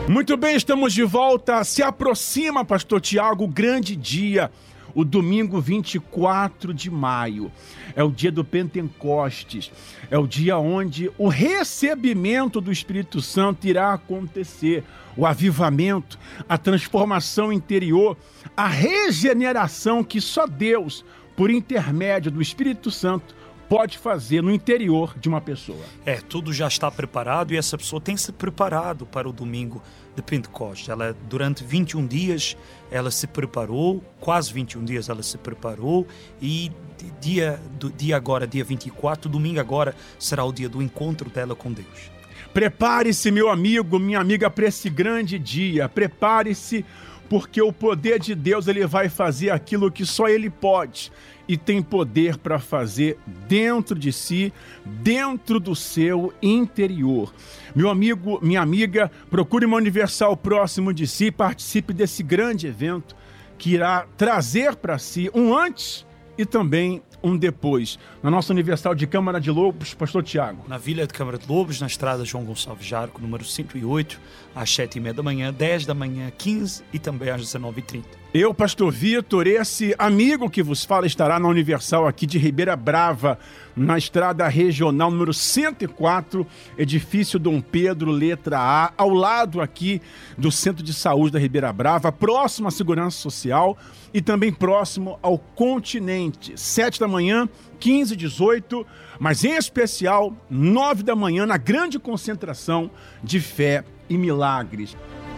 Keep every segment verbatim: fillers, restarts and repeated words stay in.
Muito bem, estamos de volta. Se aproxima, pastor Tiago, o grande dia, o domingo vinte e quatro de maio. É o dia do Pentecostes. É o dia onde o recebimento do Espírito Santo irá acontecer. O avivamento, a transformação interior, a regeneração que só Deus, por intermédio do Espírito Santo, pode fazer no interior de uma pessoa. É, tudo já está preparado e essa pessoa tem se preparado para o domingo de Pentecostes. Ela, durante vinte e um dias, ela se preparou, quase vinte e um dias ela se preparou e dia, do, dia agora, dia vinte e quatro, domingo agora, será o dia do encontro dela com Deus. Prepare-se, meu amigo, minha amiga, para esse grande dia. Prepare-se, porque o poder de Deus, ele vai fazer aquilo que só Ele pode. E tem poder para fazer dentro de si, dentro do seu interior. Meu amigo, minha amiga, procure uma Universal próximo de si, participe desse grande evento que irá trazer para si um antes e também um depois. Na nossa Universal de Câmara de Lobos, pastor Tiago. Na Vila de Câmara de Lobos, na estrada João Gonçalves Jarco, número cento e oito, às sete e meia da manhã, dez da manhã, quinze e também às dezenove e trinta. Eu, pastor Vitor, esse amigo que vos fala estará na Universal aqui de Ribeira Brava, na estrada regional número cento e quatro, edifício Dom Pedro, letra A, ao lado aqui do Centro de Saúde da Ribeira Brava, próximo à Segurança Social e também próximo ao Continente. sete da manhã, quinze e dezoito, mas em especial nove da manhã, na grande concentração de fé e milagres.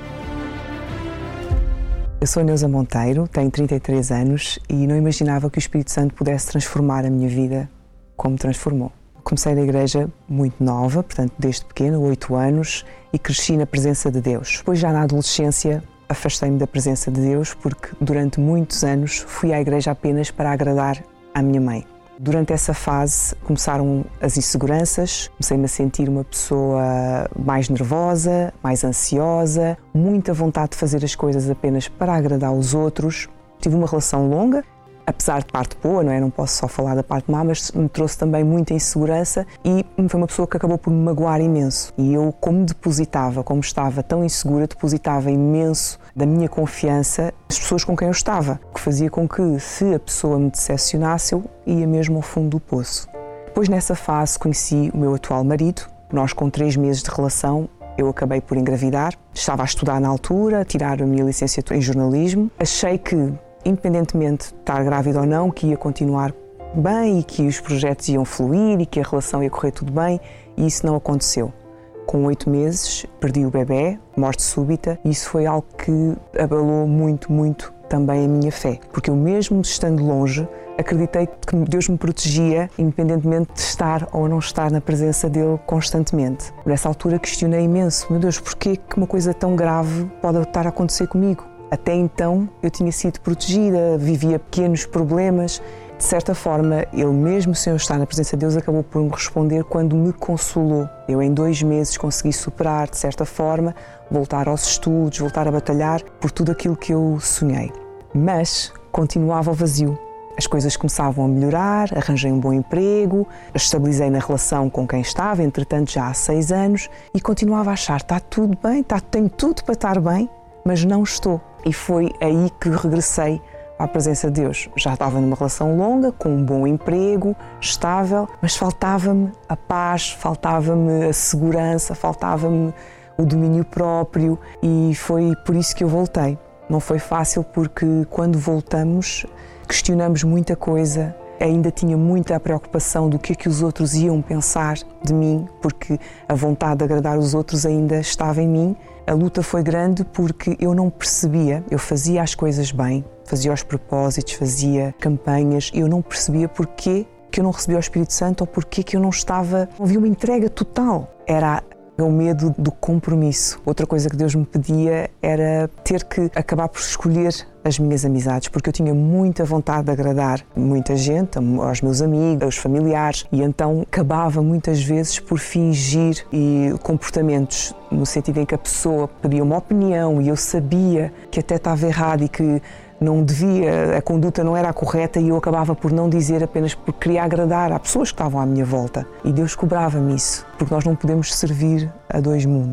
Eu sou Neuza Monteiro, tenho trinta e três anos e não imaginava que o Espírito Santo pudesse transformar a minha vida como transformou. Comecei na igreja muito nova, portanto desde pequena, oito anos, e cresci na presença de Deus. Depois já na adolescência afastei-me da presença de Deus porque durante muitos anos fui à igreja apenas para agradar à minha mãe. Durante essa fase começaram as inseguranças, comecei-me a sentir uma pessoa mais nervosa, mais ansiosa, muita vontade de fazer as coisas apenas para agradar os outros. Tive uma relação longa, apesar de parte boa, não é? Não posso só falar da parte má, mas me trouxe também muita insegurança e foi uma pessoa que acabou por me magoar imenso. E eu, como depositava, como estava tão insegura, depositava imenso da minha confiança nas pessoas com quem eu estava, que fazia com que, se a pessoa me decepcionasse, eu ia mesmo ao fundo do poço. Depois, nessa fase, conheci o meu atual marido. Nós, com três meses de relação, eu acabei por engravidar. Estava a estudar na altura, a tirar a minha licenciatura em jornalismo. Achei que, independentemente de estar grávida ou não, que ia continuar bem e que os projetos iam fluir e que a relação ia correr tudo bem, e isso não aconteceu. Com oito meses, perdi o bebê, morte súbita, e isso foi algo que abalou muito, muito também a minha fé. Porque eu, mesmo estando longe, acreditei que Deus me protegia, independentemente de estar ou não estar na presença dele constantemente. Nessa altura questionei imenso, meu Deus, porquê que uma coisa tão grave pode estar a acontecer comigo? Até então eu tinha sido protegida, vivia pequenos problemas. De certa forma, ele, mesmo sem eu estar na presença de Deus, acabou por me responder quando me consolou. Eu, em dois meses, consegui superar, de certa forma, voltar aos estudos, voltar a batalhar por tudo aquilo que eu sonhei. Mas continuava o vazio. As coisas começavam a melhorar, arranjei um bom emprego, estabilizei na relação com quem estava, entretanto já há seis anos, e continuava a achar, está tudo bem, está, tenho tudo para estar bem, mas não estou. E foi aí que regressei à presença de Deus. Já estava numa relação longa, com um bom emprego, estável, mas faltava-me a paz, faltava-me a segurança, faltava-me o domínio próprio, e foi por isso que eu voltei. Não foi fácil porque quando voltamos questionamos muita coisa, ainda tinha muita preocupação do que é que os outros iam pensar de mim, porque a vontade de agradar os outros ainda estava em mim. A luta foi grande porque eu não percebia, eu fazia as coisas bem, fazia os propósitos, fazia campanhas, e eu não percebia porquê que eu não recebia o Espírito Santo ou porquê que eu não estava... Havia uma entrega total. Era o medo do compromisso. Outra coisa que Deus me pedia era ter que acabar por escolher as minhas amizades, porque eu tinha muita vontade de agradar muita gente, aos meus amigos, aos familiares, e então acabava muitas vezes por fingir e comportamentos no sentido em que a pessoa pedia uma opinião e eu sabia que até estava errado e que não devia, a conduta não era a correta, e eu acabava por não dizer apenas porque queria agradar às pessoas que estavam à minha volta. E Deus cobrava-me isso, porque nós não podemos servir a dois mundos.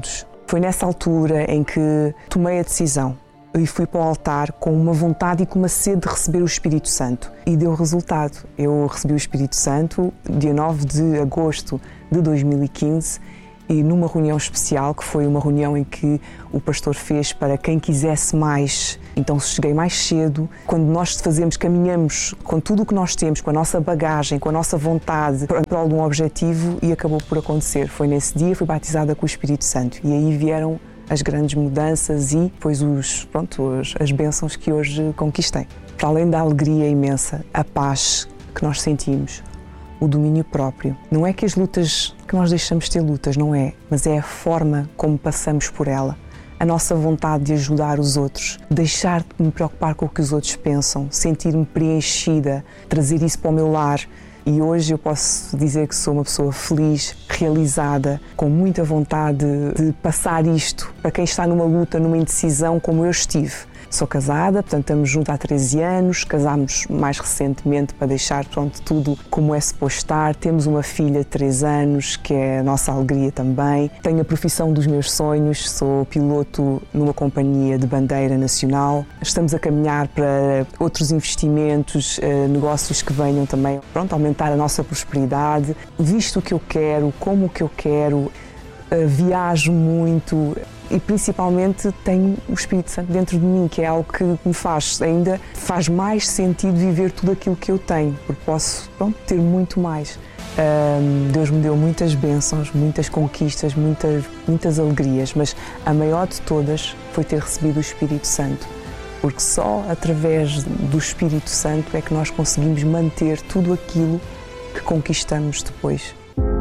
Foi nessa altura em que tomei a decisão e fui para o altar com uma vontade e com uma sede de receber o Espírito Santo. E deu resultado. Eu recebi o Espírito Santo dia nove de agosto de dois mil e quinze e numa reunião especial, que foi uma reunião em que o pastor fez para quem quisesse mais. Então cheguei mais cedo. Quando nós fazemos, caminhamos com tudo o que nós temos, com a nossa bagagem, com a nossa vontade, para prol de um objetivo, e acabou por acontecer. Foi nesse dia, fui batizada com o Espírito Santo. E aí vieram as grandes mudanças e depois os, pronto, as bênçãos que hoje conquistei. Para além da alegria imensa, a paz que nós sentimos, o domínio próprio. Não é que as lutas, que nós deixamos de ter lutas, não é, mas é a forma como passamos por ela. A nossa vontade de ajudar os outros, deixar de me preocupar com o que os outros pensam, sentir-me preenchida, trazer isso para o meu lar. E hoje eu posso dizer que sou uma pessoa feliz, realizada, com muita vontade de passar isto para quem está numa luta, numa indecisão como eu estive. Sou casada, portanto estamos juntos há treze anos, casámos mais recentemente para deixar pronto, tudo como é suposto estar. Temos uma filha de três anos, que é a nossa alegria também. Tenho a profissão dos meus sonhos, sou piloto numa companhia de bandeira nacional. Estamos a caminhar para outros investimentos, negócios que venham também, pronto, aumentar a nossa prosperidade. Visto o que eu quero, como o que eu quero, viajo muito. E principalmente tenho o Espírito Santo dentro de mim, que é algo que me faz, ainda faz mais sentido viver tudo aquilo que eu tenho, porque posso pronto, ter muito mais. Um, Deus me deu muitas bênçãos, muitas conquistas, muitas, muitas alegrias, mas a maior de todas foi ter recebido o Espírito Santo, porque só através do Espírito Santo é que nós conseguimos manter tudo aquilo que conquistamos depois.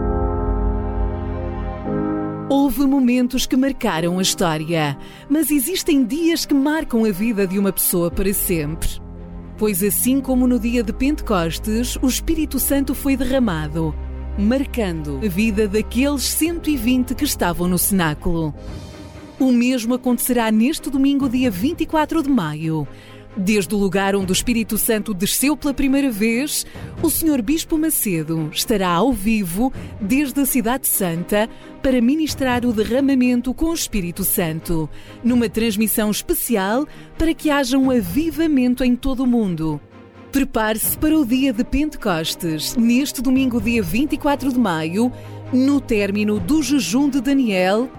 Houve momentos que marcaram a história, mas existem dias que marcam a vida de uma pessoa para sempre. Pois assim como no dia de Pentecostes, o Espírito Santo foi derramado, marcando a vida daqueles cento e vinte que estavam no cenáculo. O mesmo acontecerá neste domingo, dia vinte e quatro de maio. Desde o lugar onde o Espírito Santo desceu pela primeira vez, o senhor Bispo Macedo estará ao vivo desde a Cidade Santa para ministrar o derramamento com o Espírito Santo, numa transmissão especial para que haja um avivamento em todo o mundo. Prepare-se para o dia de Pentecostes, neste domingo, dia vinte e quatro de maio, no término do jejum de Daniel,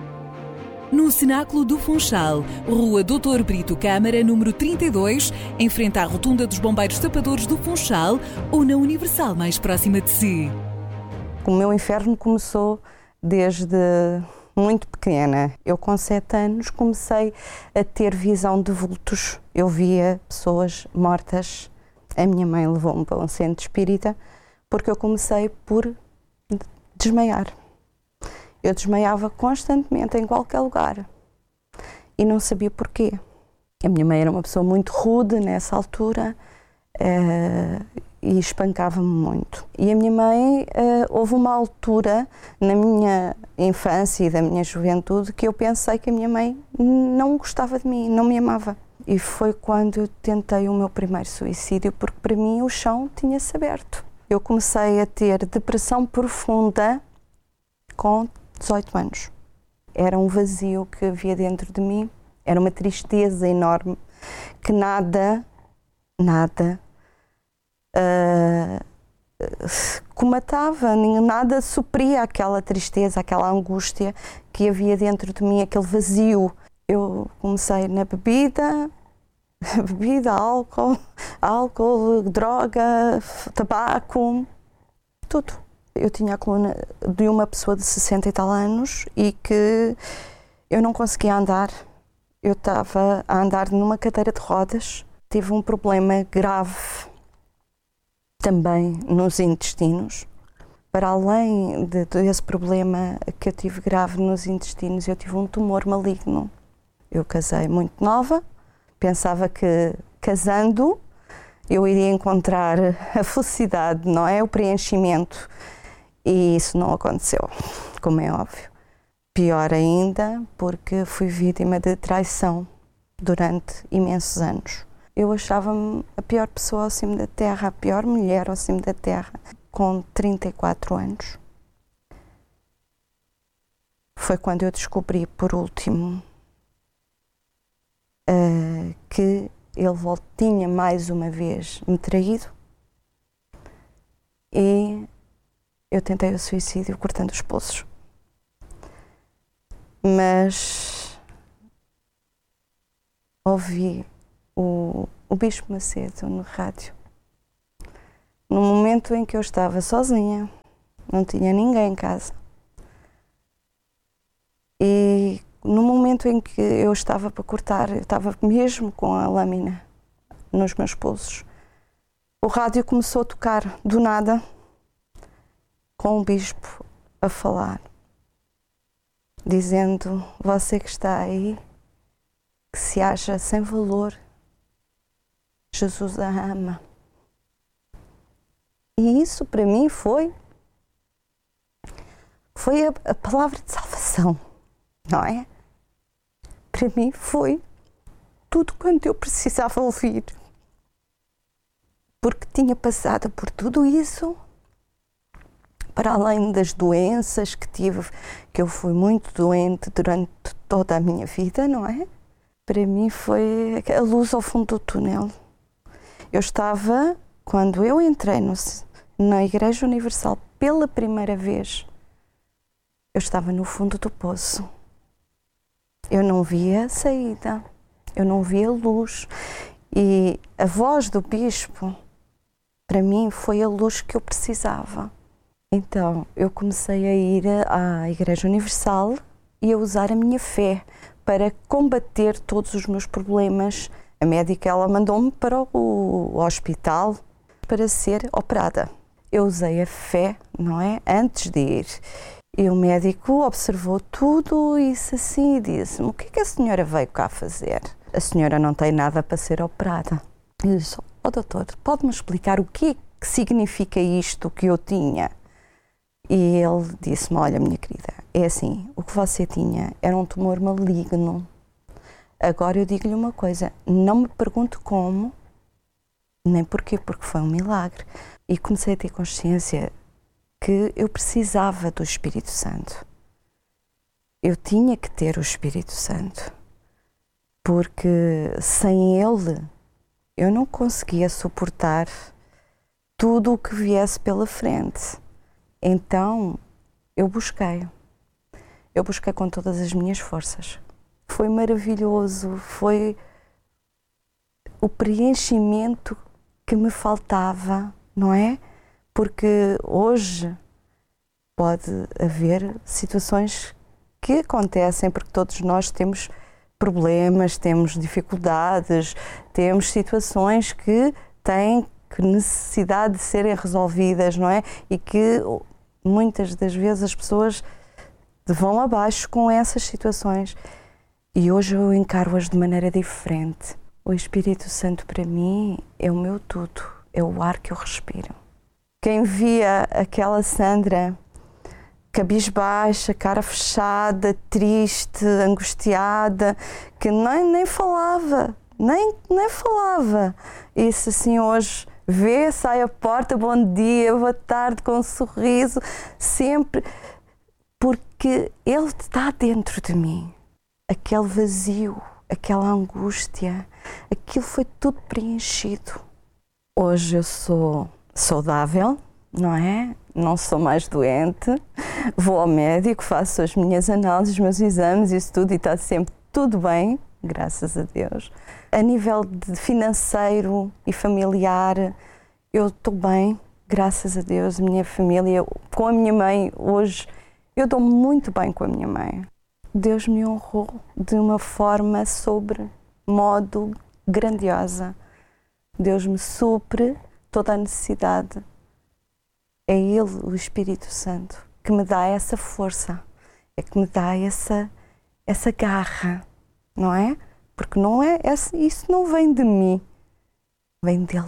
no Cenáculo do Funchal, Rua doutor Brito Câmara, número trinta e dois, em frente à Rotunda dos Bombeiros Tapadores do Funchal, ou na Universal mais próxima de si. O meu inferno começou desde muito pequena. Eu com sete anos comecei a ter visão de vultos. Eu via pessoas mortas. A minha mãe levou-me para um centro espírita porque eu comecei por desmaiar. Eu desmaiava constantemente em qualquer lugar e não sabia porquê. A minha mãe era uma pessoa muito rude nessa altura uh, e espancava-me muito. E a minha mãe, uh, houve uma altura na minha infância e da minha juventude que eu pensei que a minha mãe não gostava de mim, não me amava. E foi quando eu tentei o meu primeiro suicídio, porque para mim o chão tinha-se aberto. Eu comecei a ter depressão profunda com dezoito anos. Era um vazio que havia dentro de mim, era uma tristeza enorme, que nada, nada uh, comatava, nada supria aquela tristeza, aquela angústia que havia dentro de mim, aquele vazio. Eu comecei na bebida, bebida, álcool, álcool, droga, tabaco, tudo. Eu tinha a coluna de uma pessoa de sessenta e tal anos e que eu não conseguia andar. Eu estava a andar numa cadeira de rodas. Tive um problema grave também nos intestinos. Para além de, desse problema que eu tive grave nos intestinos, eu tive um tumor maligno. Eu casei muito nova, pensava que casando eu iria encontrar a felicidade, não é? O preenchimento. E isso não aconteceu, como é óbvio. Pior ainda, porque fui vítima de traição durante imensos anos. Eu achava-me a pior pessoa ao cimo da terra, a pior mulher ao cimo da terra, com trinta e quatro anos. foi quando eu descobri, por último, uh, que ele tinha mais uma vez me traído e eu tentei o suicídio cortando os pulsos. Mas ouvi o, o Bispo Macedo no rádio, no momento em que eu estava sozinha, não tinha ninguém em casa. E no momento em que eu estava para cortar, eu estava mesmo com a lâmina nos meus pulsos, o rádio começou a tocar do nada, com o bispo a falar, dizendo: você que está aí, que se acha sem valor, Jesus a ama. E isso para mim foi, foi a, a palavra de salvação, não é? Para mim foi tudo quanto eu precisava ouvir, porque tinha passado por tudo isso, para além das doenças que tive, que eu fui muito doente durante toda a minha vida, não é? Para mim foi a luz ao fundo do túnel. Eu estava, quando eu entrei no, na Igreja Universal pela primeira vez, eu estava no fundo do poço. Eu não via saída, eu não via luz. E a voz do bispo, para mim, foi a luz que eu precisava. Então, eu comecei a ir à Igreja Universal e a usar a minha fé para combater todos os meus problemas. A médica, ela mandou-me para o hospital para ser operada. Eu usei a fé, não é? Antes de ir. E o médico observou tudo e disse assim, disse-me: o que é que a senhora veio cá fazer? A senhora não tem nada para ser operada. Eu disse: ó doutor, pode-me explicar o que é que significa isto que eu tinha? E ele disse-me: olha, minha querida, é assim, o que você tinha era um tumor maligno. Agora eu digo-lhe uma coisa, não me pergunte como, nem porquê, porque foi um milagre. E comecei a ter consciência que eu precisava do Espírito Santo. Eu tinha que ter o Espírito Santo, porque sem ele eu não conseguia suportar tudo o que viesse pela frente. Então eu busquei, eu busquei com todas as minhas forças. Foi maravilhoso, foi o preenchimento que me faltava, não é? Porque hoje pode haver situações que acontecem, porque todos nós temos problemas, temos dificuldades, temos situações que têm que necessidade de serem resolvidas, não é? E que muitas das vezes as pessoas vão abaixo com essas situações. E hoje eu encaro-as de maneira diferente. O Espírito Santo para mim é o meu tudo, é o ar que eu respiro. Quem via aquela Sandra cabisbaixa, cara fechada, triste, angustiada, que nem, nem falava, nem, nem falava. Isso assim hoje vê, sai à porta, bom dia, boa tarde, com um sorriso, sempre, porque Ele está dentro de mim. Aquele vazio, aquela angústia, aquilo foi tudo preenchido. Hoje eu sou saudável, não é? Não sou mais doente, vou ao médico, faço as minhas análises, os meus exames, isso tudo, e está sempre tudo bem, graças a Deus. A nível de financeiro e familiar, eu estou bem, graças a Deus. A minha família, com a minha mãe, hoje, eu dou muito bem com a minha mãe. Deus me honrou de uma forma sobre modo grandiosa. Deus me supre toda a necessidade. É Ele, o Espírito Santo, que me dá essa força, é que me dá essa, essa garra, não é? Porque não é, isso não vem de mim, vem dele.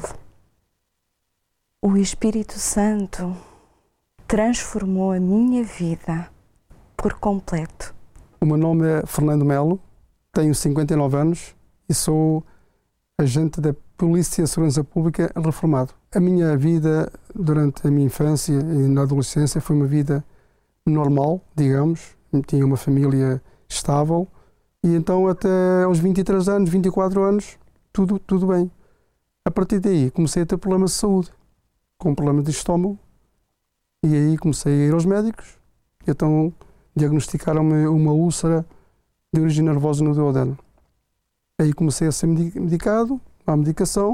O Espírito Santo transformou a minha vida por completo. O meu nome é Fernando Melo, tenho cinquenta e nove anos e sou agente da Polícia de Segurança Pública reformado. A minha vida durante a minha infância e na adolescência foi uma vida normal, digamos. tinha uma família estável e então até aos vinte e três anos, vinte e quatro anos, tudo, tudo bem. A partir daí comecei a ter problemas de saúde, com problemas de estômago, e aí comecei a ir aos médicos, e então diagnosticaram-me uma úlcera de origem nervosa no duodeno. Aí comecei a ser medicado, à medicação,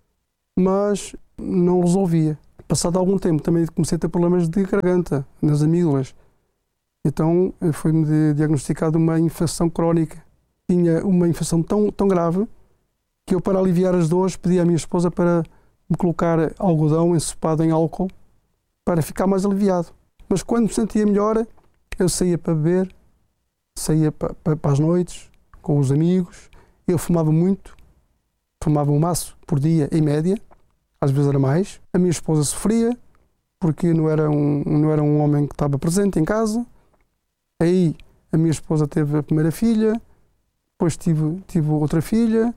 mas não resolvia. Passado algum tempo também comecei a ter problemas de garganta, nas amígdalas. Então foi-me diagnosticado uma infecção crónica. Tinha uma infecção tão, tão grave que eu, para aliviar as dores, pedi à minha esposa para me colocar algodão ensopado em álcool para ficar mais aliviado. Mas quando me sentia melhor, eu saía para beber, saía para, para, para as noites, com os amigos. Eu fumava muito, fumava um maço por dia, em média, às vezes era mais. A minha esposa sofria, porque não era um, não era um homem que estava presente em casa. Aí a minha esposa teve a primeira filha, depois tive, tive outra filha,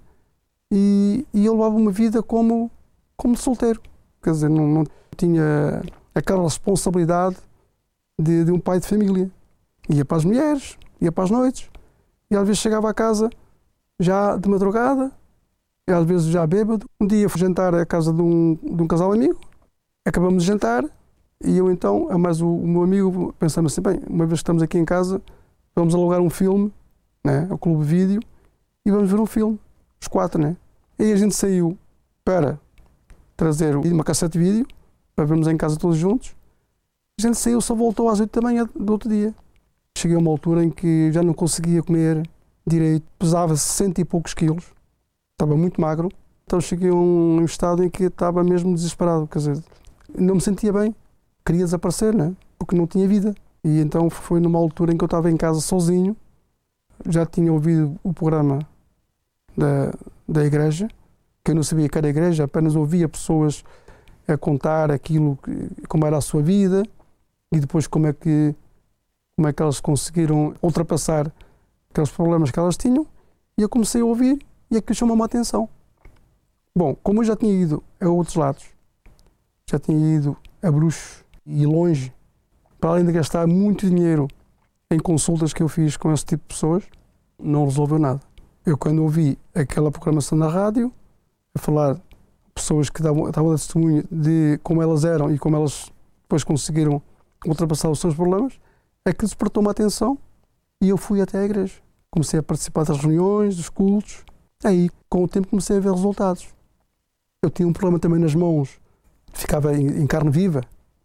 e, e eu levava uma vida como, como solteiro. Quer dizer, não, não tinha aquela responsabilidade de, de um pai de família. Ia para as mulheres, ia para as noites, e às vezes chegava a casa já de madrugada, e às vezes já bêbado. Um dia fui jantar à casa de um, de um casal amigo, acabamos de jantar, e eu então, a mais o, o meu amigo, pensamos assim, bem, uma vez que estamos aqui em casa, vamos alugar um filme, né, ao Clube Vídeo, e vamos ver um filme, os quatro, né? E aí a gente saiu para trazer uma cassete de vídeo, para vermos em casa todos juntos. A gente saiu, só voltou às oito da manhã do outro dia. Cheguei a uma altura em que já não conseguia comer direito, pesava sessenta e poucos quilos, estava muito magro, então cheguei a um estado em que estava mesmo desesperado, quer dizer, não me sentia bem, queria desaparecer, né? Porque não tinha vida. E então foi numa altura em que eu estava em casa sozinho, já tinha ouvido o programa da, da igreja, que eu não sabia que era a igreja, apenas ouvia pessoas a contar aquilo, que, como era a sua vida, e depois como é que, como é que elas conseguiram ultrapassar aqueles problemas que elas tinham, e eu comecei a ouvir, e aquilo chamou-me a atenção. Bom, como eu já tinha ido a outros lados, já tinha ido a Bruxos e longe, para além de gastar muito dinheiro em consultas que eu fiz com esse tipo de pessoas, não resolveu nada. Eu, quando ouvi aquela programação na rádio, a falar pessoas que davam, davam testemunho de como elas eram e como elas depois conseguiram ultrapassar os seus problemas, é que despertou-me a atenção e eu fui até à igreja. Comecei a participar das reuniões, dos cultos. Aí, com o tempo, comecei a ver resultados. Eu tinha um problema também nas mãos, ficava em, em carne viva,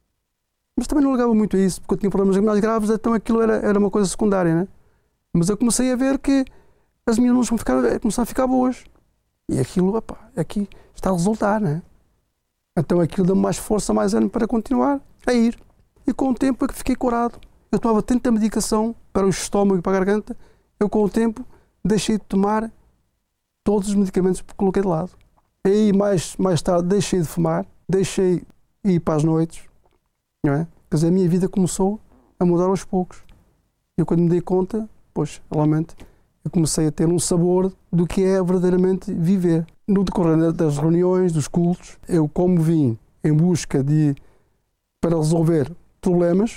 mas também não ligava muito a isso, porque eu tinha problemas mais graves, então aquilo era, era uma coisa secundária, né? Mas eu comecei a ver que as minhas mãos começaram a ficar boas. E aquilo, opa, aqui está a resultar, né? Então aquilo deu-me mais força, mais ânimo para continuar a ir. E com o tempo é que fiquei curado. Eu tomava tanta medicação para o estômago e para a garganta, eu com o tempo deixei de tomar todos os medicamentos que coloquei de lado. E aí mais, mais tarde deixei de fumar, deixei de ir para as noites, não é? Quer dizer, a minha vida começou a mudar aos poucos. E eu, quando me dei conta, pois, realmente, eu comecei a ter um sabor do que é verdadeiramente viver. No decorrer das reuniões, dos cultos, eu, como vim em busca de, para resolver problemas,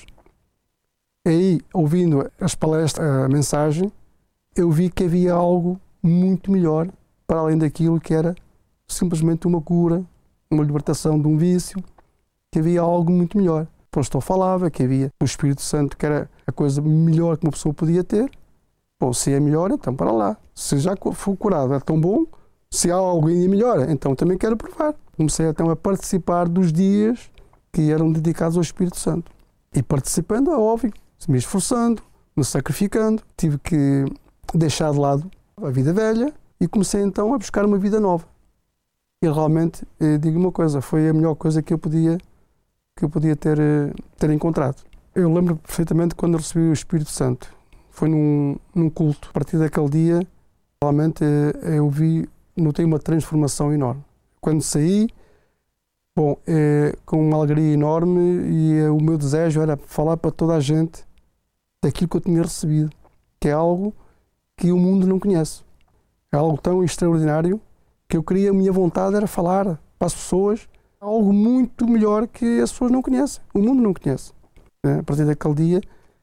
aí, ouvindo as palestras, a mensagem, eu vi que havia algo muito melhor para além daquilo que era simplesmente uma cura, uma libertação de um vício, que havia algo muito melhor. O pastor falava que havia o Espírito Santo, que era a coisa melhor que uma pessoa podia ter. Bom, se é melhor, então para lá. Se já for curado é tão bom, se há algo ainda melhor, então também quero provar. Comecei então a participar dos dias que eram dedicados ao Espírito Santo. E participando, é óbvio, me esforçando, me sacrificando. Tive que deixar de lado a vida velha e comecei então a buscar uma vida nova. E realmente, digo uma coisa, foi a melhor coisa que eu podia, que eu podia ter, ter encontrado. Eu lembro perfeitamente quando eu recebi o Espírito Santo. Foi num, num culto. A partir daquele dia, realmente eu vi, notei uma transformação enorme. Quando saí, bom, é, com uma alegria enorme, e é, o meu desejo era falar para toda a gente daquilo que eu tinha recebido, que é algo que o mundo não conhece. É algo tão extraordinário que eu queria, a minha vontade era falar para as pessoas algo muito melhor que as pessoas não conhecem, o mundo não conhece. É, a partir daquele dia,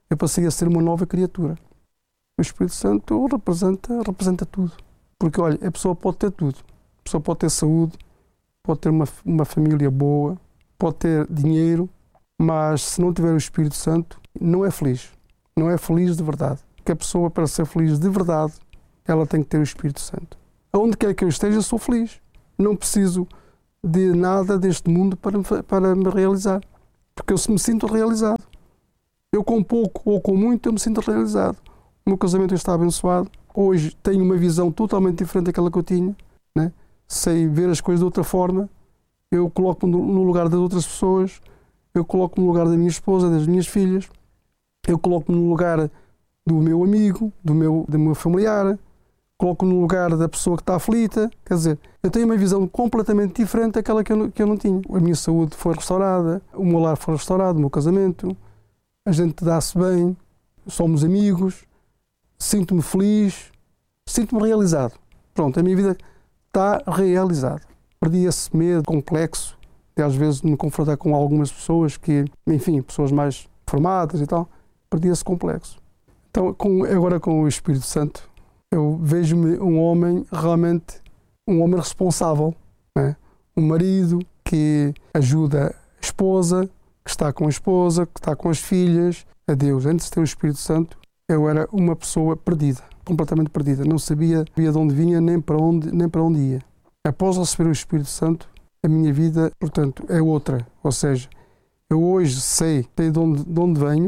eu passei a ser uma nova criatura. O Espírito Santo representa, representa tudo. Porque, olha, a pessoa pode ter tudo. A pessoa pode ter saúde, pode ter uma, uma família boa, pode ter dinheiro, mas se não tiver o Espírito Santo, não é feliz. Não é feliz de verdade. Porque a pessoa, para ser feliz de verdade, ela tem que ter o Espírito Santo. Aonde quer que eu esteja, sou feliz. Não preciso de nada deste mundo para, para me realizar. Porque eu me sinto realizado. Eu com pouco ou com muito, eu me sinto realizado. O meu casamento está abençoado. Hoje tenho uma visão totalmente diferente daquela que eu tinha, né? Sei ver as coisas de outra forma. Eu coloco-me no lugar das outras pessoas. Eu coloco-me no lugar da minha esposa, das minhas filhas. Eu coloco-me no lugar do meu amigo, do meu, do meu familiar. Coloco-me no lugar da pessoa que está aflita. Quer dizer, eu tenho uma visão completamente diferente daquela que eu, que eu não tinha. A minha saúde foi restaurada, o meu lar foi restaurado, o meu casamento. A gente dá-se bem, somos amigos. Sinto-me feliz, sinto-me realizado. Pronto, a minha vida está realizada. Perdi esse medo complexo de às vezes me confrontar com algumas pessoas que, enfim, pessoas mais formadas e tal. Perdi esse complexo. Então, com, agora com o Espírito Santo, eu vejo-me um homem realmente, um homem responsável, né? Um marido que ajuda a esposa, que está com a esposa, que está com as filhas, a Deus. Antes de ter o Espírito Santo, eu era uma pessoa perdida, completamente perdida. Não sabia de onde vinha, nem para onde, nem para onde ia. Após receber o Espírito Santo, a minha vida, portanto, é outra. Ou seja, eu hoje sei, sei de onde, de onde venho,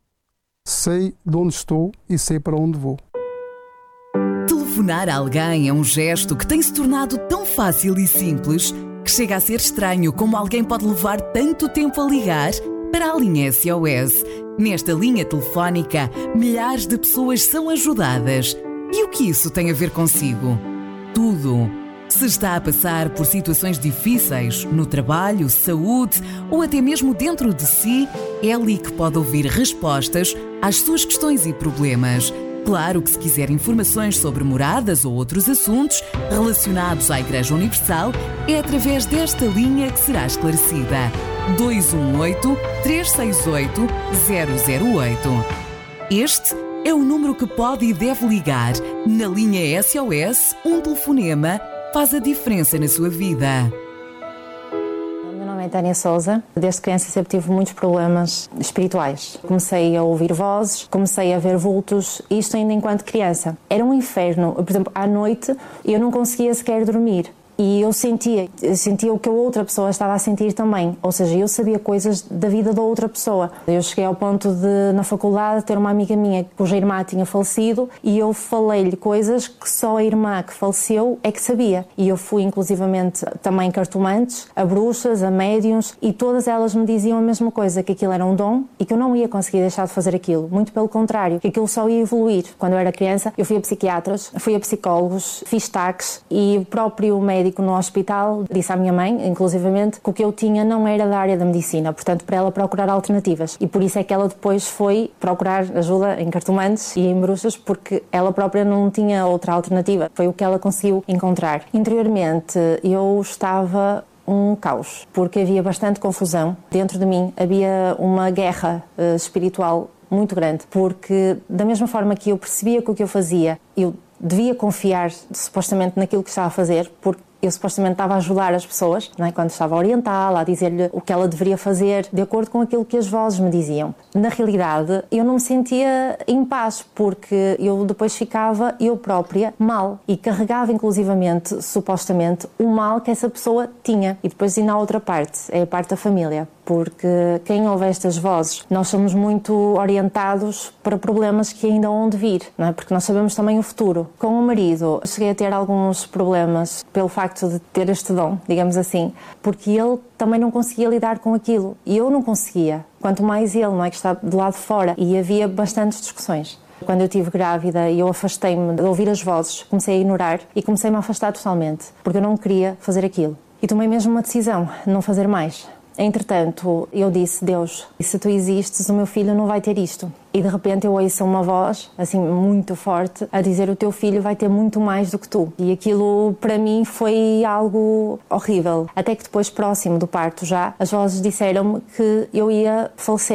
sei de onde estou e sei para onde vou. Telefonar a alguém é um gesto que tem se tornado tão fácil e simples que chega a ser estranho como alguém pode levar tanto tempo a ligar para a linha S O S. Nesta linha telefónica, milhares de pessoas são ajudadas. E o que isso tem a ver consigo? Tudo. Se está a passar por situações difíceis, no trabalho, saúde ou até mesmo dentro de si, é ali que pode ouvir respostas às suas questões e problemas. Claro que se quiser informações sobre moradas ou outros assuntos relacionados à Igreja Universal, é através desta linha que será esclarecida. dois um oito, três seis oito, zero zero oito. Este é o número que pode e deve ligar. Na linha S O S, um telefonema faz a diferença na sua vida. Meu nome é Tânia Sousa. Desde criança sempre tive muitos problemas espirituais. Comecei a ouvir vozes, comecei a ver vultos, isto ainda enquanto criança. Era um inferno. Por exemplo, à noite eu não conseguia sequer dormir. E eu sentia, eu sentia o que a outra pessoa estava a sentir também. Ou seja, eu sabia coisas da vida da outra pessoa. Eu cheguei ao ponto de, na faculdade, ter uma amiga minha cuja irmã tinha falecido e eu falei-lhe coisas que só a irmã que faleceu é que sabia. E eu fui, inclusivamente, também cartomantes, a bruxas, a médiuns, e todas elas me diziam a mesma coisa, que aquilo era um dom e que eu não ia conseguir deixar de fazer aquilo. Muito pelo contrário, que aquilo só ia evoluir. Quando eu era criança, eu fui a psiquiatras, fui a psicólogos, fiz taques e o próprio médico no hospital disse à minha mãe, inclusivamente, que o que eu tinha não era da área da medicina, portanto, para ela procurar alternativas. E por isso é que ela depois foi procurar ajuda em cartomantes e em bruxas, porque ela própria não tinha outra alternativa. Foi o que ela conseguiu encontrar. Interiormente, eu estava um caos, porque havia bastante confusão. Dentro de mim havia uma guerra uh, espiritual muito grande, porque da mesma forma que eu percebia que o que eu fazia, eu devia confiar supostamente naquilo que estava a fazer, porque eu supostamente estava a ajudar as pessoas, não é? Quando estava a orientá-la, a dizer-lhe o que ela deveria fazer, de acordo com aquilo que as vozes me diziam. Na realidade, eu não me sentia em paz, porque eu depois ficava, eu própria, mal. E carregava, inclusivamente, supostamente, o mal que essa pessoa tinha. E depois ainda há outra parte, é a parte da família. Porque quem ouve estas vozes, nós somos muito orientados para problemas que ainda hão de vir, não é? Porque nós sabemos também o futuro. Com o marido, cheguei a ter alguns problemas pelo facto de ter este dom, digamos assim, porque ele também não conseguia lidar com aquilo e eu não conseguia, quanto mais ele, não é, que está do lado de fora, e havia bastantes discussões. Quando eu estive grávida e eu afastei-me de ouvir as vozes, comecei a ignorar e comecei-me a afastar totalmente, porque eu não queria fazer aquilo. E tomei mesmo uma decisão, não fazer mais. Entretanto, eu disse, Deus, se tu existes, o meu filho não vai ter isto. E de repente eu ouço uma voz, assim, muito forte, a dizer, o teu filho vai ter muito mais do que tu. E aquilo, para mim, foi algo horrível. Até que depois, próximo do parto já, as vozes disseram-me que eu ia falecer.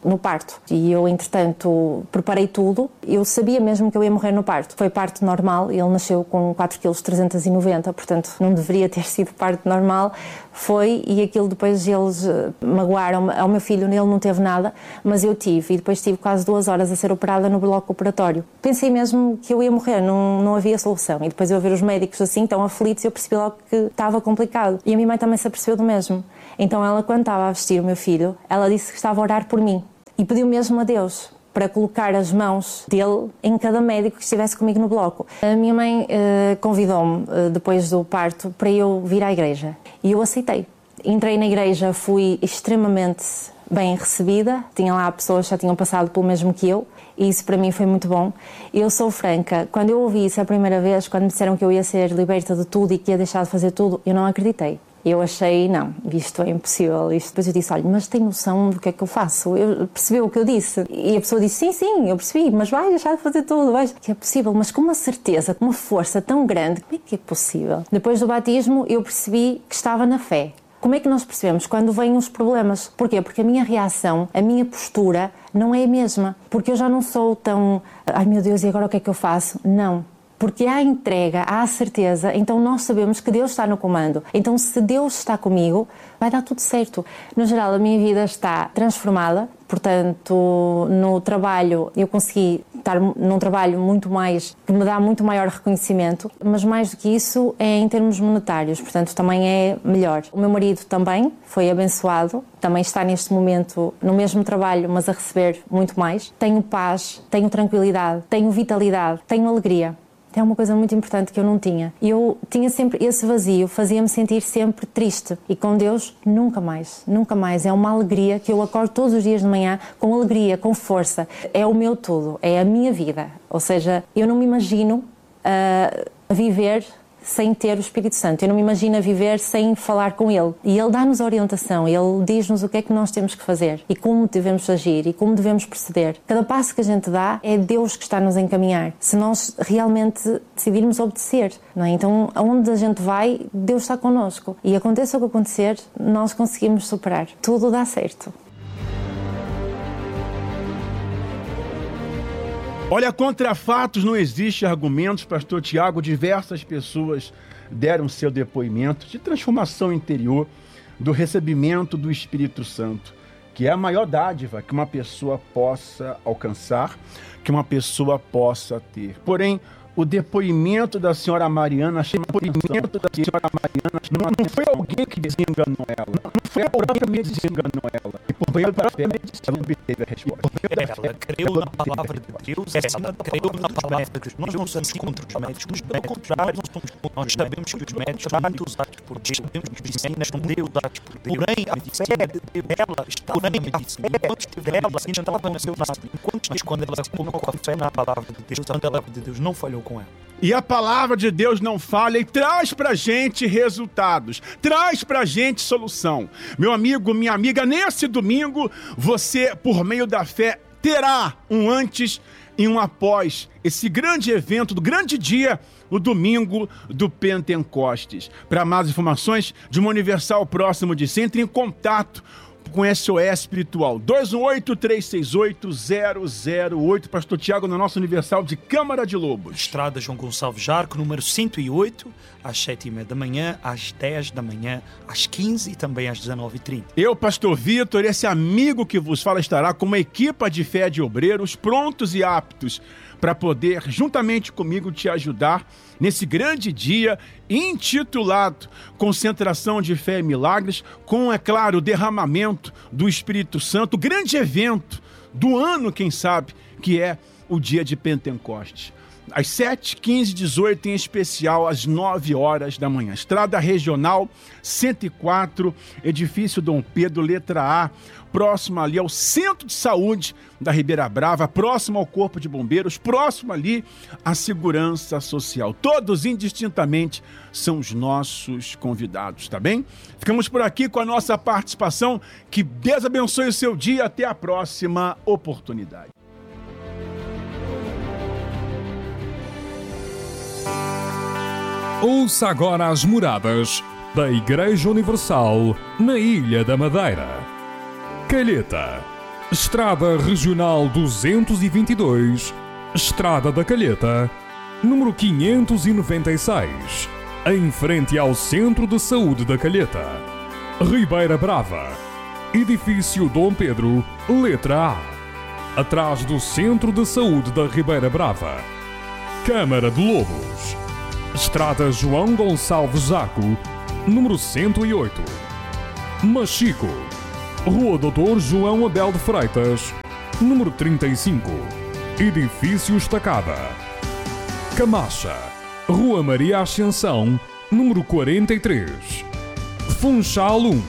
no parto. E eu, entretanto, preparei tudo. Eu sabia mesmo que eu ia morrer no parto. Foi parto normal, ele nasceu com quatro vírgula trezentos e noventa quilos, portanto não deveria ter sido parto normal. Foi, e aquilo depois eles magoaram ao meu filho, ele não teve nada, mas eu tive. E depois tive quase duas horas a ser operada no bloco operatório. Pensei mesmo que eu ia morrer, não, não havia solução. E depois eu ver os médicos assim, tão aflitos, eu percebi logo que estava complicado. E a minha mãe também se apercebeu do mesmo. Então ela, quando estava a vestir o meu filho, ela disse que estava a orar por mim. E pediu mesmo a Deus para colocar as mãos dele em cada médico que estivesse comigo no bloco. A minha mãe uh, convidou-me, uh, depois do parto, para eu vir à igreja. E eu aceitei. Entrei na igreja, fui extremamente bem recebida. Tinha lá pessoas que já tinham passado pelo mesmo que eu. E isso para mim foi muito bom. Eu sou franca. Quando eu ouvi isso a primeira vez, quando me disseram que eu ia ser liberta de tudo e que ia deixar de fazer tudo, eu não acreditei. Eu achei, não, isto é impossível. Isto. Depois eu disse, olha, mas tem noção do que é que eu faço? Eu percebi o que eu disse. E a pessoa disse, sim, sim, eu percebi, mas vai deixar de fazer tudo. Vai. Que é possível, mas com uma certeza, com uma força tão grande, como é que é possível? Depois do batismo, eu percebi que estava na fé. Como é que nós percebemos quando vêm os problemas? Porquê? Porque a minha reação, a minha postura não é a mesma. Porque eu já não sou tão, ai meu Deus, e agora o que é que eu faço? Não. Porque há entrega, há certeza, então nós sabemos que Deus está no comando. Então se Deus está comigo, vai dar tudo certo. No geral, a minha vida está transformada, portanto, no trabalho, eu consegui estar num trabalho muito mais, que me dá muito maior reconhecimento, mas mais do que isso é em termos monetários, portanto também é melhor. O meu marido também foi abençoado, também está neste momento no mesmo trabalho, mas a receber muito mais. Tenho paz, tenho tranquilidade, tenho vitalidade, tenho alegria. É uma coisa muito importante que eu não tinha. Eu tinha sempre esse vazio, fazia-me sentir sempre triste. E com Deus, nunca mais, nunca mais. É uma alegria que eu acordo todos os dias de manhã com alegria, com força. É o meu tudo, é a minha vida. Ou seja, eu não me imagino uh, a viver sem ter o Espírito Santo. Eu não me imagino a viver sem falar com Ele. E Ele dá-nos orientação, Ele diz-nos o que é que nós temos que fazer e como devemos agir e como devemos proceder. Cada passo que a gente dá é Deus que está a nos encaminhar. Se nós realmente decidirmos obedecer, não é? Então, aonde a gente vai, Deus está connosco. E aconteça o que acontecer, nós conseguimos superar. Tudo dá certo. Olha, contra fatos não existe argumentos, pastor Tiago. Diversas pessoas deram seu depoimento de transformação interior, do recebimento do Espírito Santo, que é a maior dádiva que uma pessoa possa alcançar, que uma pessoa possa ter. Porém, o depoimento da senhora Mariana, o depoimento da senhora Mariana não, não foi alguém que desenganou ela, não foi alguém que desenganou ela. E por meio da fé, ela obteve a resposta. Ela creu na palavra de Deus, ela creu na palavra de Deus. Nós não somos contra os médicos, pelo contrário, nós, somos, nós sabemos que os médicos são muito usados por Deus, sabemos que os medicinas são muito usados por Deus. Porém, a medicina de Deus, ela está na medicina. Enquanto esteve ela, ainda estava no seu nascimento. Enquanto quando ela colocou a fé na palavra de Deus, a palavra de Deus não falhou com ela. E a palavra de Deus não falha e traz pra gente resultados, traz pra gente solução. Meu amigo, minha amiga, nesse domingo, você, por meio da fé, terá um antes e um após esse grande evento, do grande dia, o domingo do Pentecostes. Para mais informações de uma Universal próximo de si, entre em contato com S O S Espiritual, dois um oito, três seis oito, zero zero oito, pastor Tiago, na nossa Universal de Câmara de Lobos. Estrada João Gonçalves Jarco, número cento e oito, às sete e meia da manhã, às dez da manhã, às quinze e também às dezenove e trinta. Eu, pastor Vitor, esse amigo que vos fala, estará com uma equipa de fé de obreiros prontos e aptos para poder, juntamente comigo, te ajudar nesse grande dia intitulado Concentração de Fé e Milagres, com, é claro, o derramamento do Espírito Santo, grande evento do ano, quem sabe, que é o dia de Pentecostes. Às sete, quinze, dezoito, em especial às nove horas da manhã. Estrada Regional cento e quatro, Edifício Dom Pedro, letra A, próximo ali ao Centro de Saúde da Ribeira Brava, próximo ao Corpo de Bombeiros, próximo ali à Segurança Social. Todos indistintamente são os nossos convidados, tá bem? Ficamos por aqui com a nossa participação. Que Deus abençoe o seu dia. Até a próxima oportunidade. Ouça agora as moradas da Igreja Universal na Ilha da Madeira. Calheta, Estrada Regional duzentos e vinte e dois, Estrada da Calheta, número quinhentos e noventa e seis, em frente ao Centro de Saúde da Calheta. Ribeira Brava, Edifício Dom Pedro, letra A, atrás do Centro de Saúde da Ribeira Brava. Câmara de Lobos, Estrada João Gonçalves Zaco, número cento e oito. Machico, Rua doutor João Abel de Freitas, número trinta e cinco, Edifício Estacada. Camacha, Rua Maria Ascensão, número quarenta e três. Funchal um,